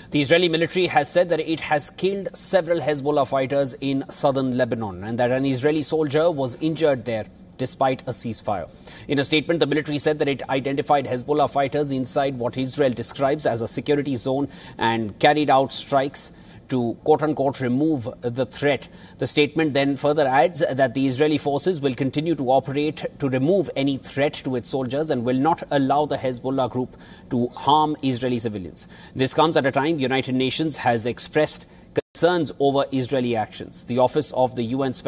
The Israeli military has said that it has killed several Hezbollah fighters in southern Lebanon and that an Israeli soldier was injured there despite a ceasefire. In a statement, the military said that it identified Hezbollah fighters inside what Israel describes as a security zone and carried out strikes to quote-unquote remove the threat. The statement then further adds that the Israeli forces will continue to operate to remove any threat to its soldiers and will not allow the Hezbollah group to harm Israeli civilians. This comes at a time the United Nations has expressed concerns over Israeli actions. The office of the UN